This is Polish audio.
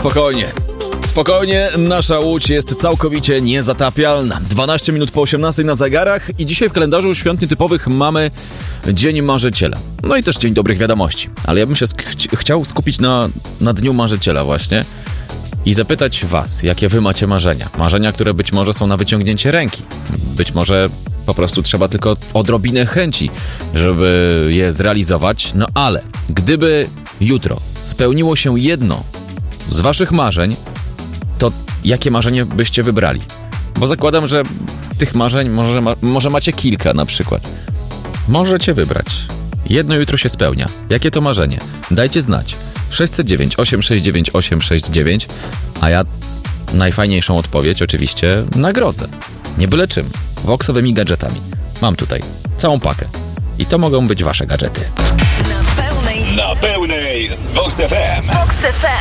Spokojnie. Spokojnie, nasza Łódź jest całkowicie niezatapialna. 12 minut po 18 na zegarach i dzisiaj w kalendarzu świąt nietypowych mamy Dzień Marzyciela. No i też Dzień Dobrych Wiadomości. Ale ja bym się chciał skupić na Dniu Marzyciela właśnie i zapytać was, jakie wy macie marzenia. Marzenia, które być może są na wyciągnięcie ręki. Być może po prostu trzeba tylko odrobinę chęci, żeby je zrealizować. No ale gdyby jutro spełniło się jedno z waszych marzeń, to jakie marzenie byście wybrali? Bo zakładam, że tych marzeń może macie kilka na przykład. Możecie wybrać. Jedno jutro się spełnia. Jakie to marzenie? Dajcie znać. 609 869 869, a ja najfajniejszą odpowiedź oczywiście nagrodzę. Nie byle czym. Voxowymi gadżetami. Mam tutaj całą pakę. I to mogą być wasze gadżety. Na pełnej z Vox FM. Vox FM.